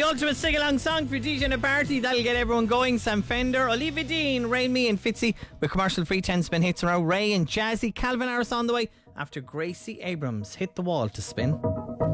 ultimate sing-along song for DJ in a party. That'll get everyone going. Sam Fender, Olivia Dean, Rain Me and Fitzy with commercial-free 10-spin hits around Ray and Jazzy. Calvin Harris on the way after Gracie Abrams hit the wall to spin.